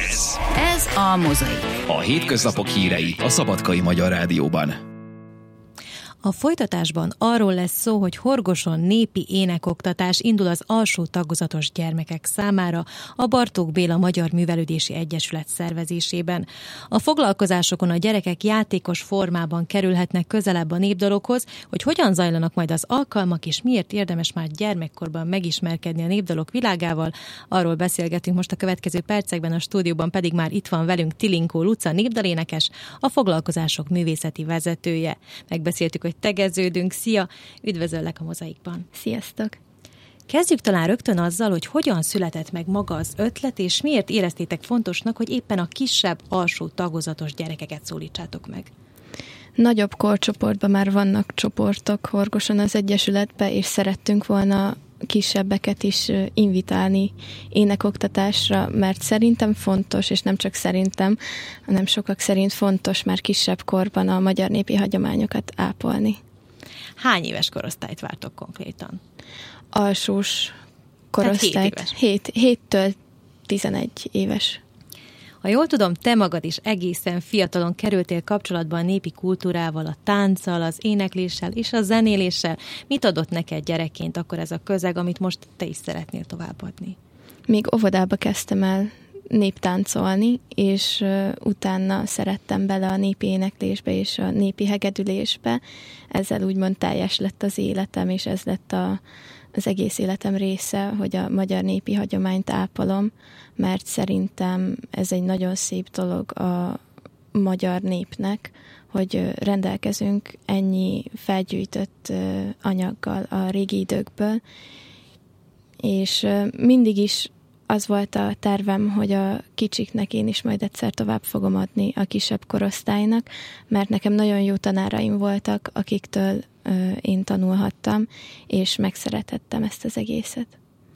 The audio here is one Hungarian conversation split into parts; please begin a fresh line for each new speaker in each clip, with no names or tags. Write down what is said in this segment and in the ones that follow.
Ez a Mozaik.
A hétköznapok hírei a Szabadkai Magyar Rádióban.
A folytatásban arról lesz szó, hogy Horgoson népi énekoktatás indul az alsó tagozatos gyermekek számára a Bartók Béla Magyar Művelődési Egyesület szervezésében. A foglalkozásokon a gyerekek játékos formában kerülhetnek közelebb a népdalokhoz, hogy hogyan zajlanak majd az alkalmak, és miért érdemes már gyermekkorban megismerkedni a népdalok világával. Arról beszélgetünk most a következő percekben, a stúdióban pedig már itt van velünk Tilinkó Luca népdalénekes, a foglalkozások művészeti vezetője. Megbeszéltük, hogy tegeződünk. Szia! Üdvözöllek a Mozaikban!
Sziasztok!
Kezdjük talán rögtön azzal, hogy hogyan született meg maga az ötlet, és miért éreztétek fontosnak, hogy éppen a kisebb, alsó tagozatos gyerekeket szólítsátok meg.
Nagyobb korcsoportban már vannak csoportok Horgoson az Egyesületbe, és szerettünk volna kisebbeket is invitálni énekoktatásra, mert szerintem fontos, és nem csak szerintem, hanem sokak szerint fontos már kisebb korban a magyar népi hagyományokat ápolni.
Hány éves korosztályt vártok konkrétan?
Alsós korosztályt. 7-től 11 éves.
Ha jól tudom, te magad is egészen fiatalon kerültél kapcsolatban a népi kultúrával, a tánccal, az énekléssel és a zenéléssel. Mit adott neked gyerekként akkor ez a közeg, amit most te is szeretnél továbbadni?
Még óvodába kezdtem el néptáncolni, és utána szerettem bele a népi éneklésbe és a népi hegedülésbe. Ezzel úgymond teljes lett az életem, és ez lett az egész életem része, hogy a magyar népi hagyományt ápolom, mert szerintem ez egy nagyon szép dolog a magyar népnek, hogy rendelkezünk ennyi felgyűjtött anyaggal a régi időkből, és mindig is az volt a tervem, hogy a kicsiknek én is majd egyszer tovább fogom adni a kisebb korosztálynak, mert nekem nagyon jó tanáraim voltak, akiktől én tanulhattam, és megszerethettem ezt az egészet.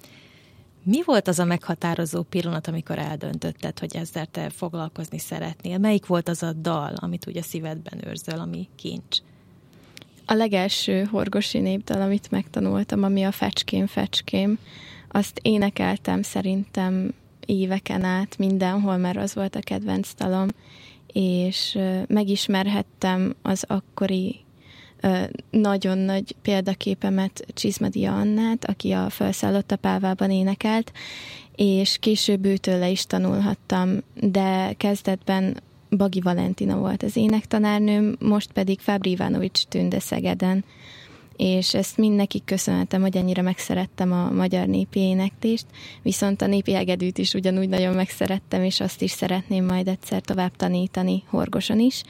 Mi volt az a meghatározó pillanat, amikor eldöntötted, hogy ezzel te foglalkozni szeretnél? Melyik volt az a dal, amit úgy a szívedben őrzöl, ami kincs?
A legelső horgosi népdal, amit megtanultam, ami a Fecském, Fecském, azt énekeltem szerintem éveken át mindenhol, mert az volt a kedvenc dalom, és megismerhettem az akkori nagyon nagy példaképemet, Csizmadi Annát, aki a Felszállott a Pávában énekelt, és később őtőle is tanulhattam, de kezdetben Bagi Valentina volt az énektanárnőm, most pedig Fábri Ivanovics Tünde Szegeden, és ezt mindnekik köszönhetem, hogy ennyire megszerettem a magyar népi éneklést, viszont a népi hegedűt is ugyanúgy nagyon megszerettem, és azt is szeretném majd egyszer tovább tanítani Horgoson is.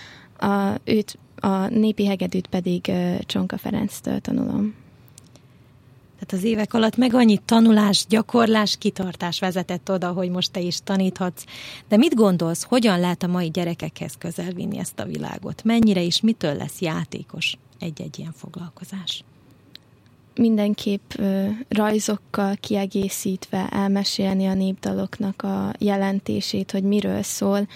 A népi hegedűt pedig Csonka Ferenctől tanulom.
Tehát az évek alatt meg annyi tanulás, gyakorlás, kitartás vezetett oda, hogy most te is taníthatsz. De mit gondolsz, hogyan lehet a mai gyerekekhez közel vinni ezt a világot? Mennyire és mitől lesz játékos egy-egy ilyen foglalkozás?
Mindenképp rajzokkal kiegészítve elmesélni a népdaloknak a jelentését, hogy miről szól,